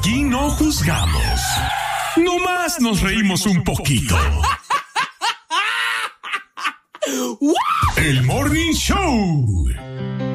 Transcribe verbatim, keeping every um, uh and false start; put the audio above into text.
Aquí no juzgamos. Nomás nos reímos un poquito. El Morning Show.